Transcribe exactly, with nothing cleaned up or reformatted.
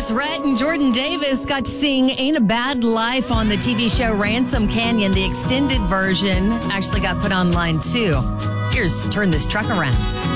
Travis Rhett and Jordan Davis got to sing Ain't a Bad Life on the T V show Ransom Canyon. The extended version actually got put online too. Here's Turn This Truck Around.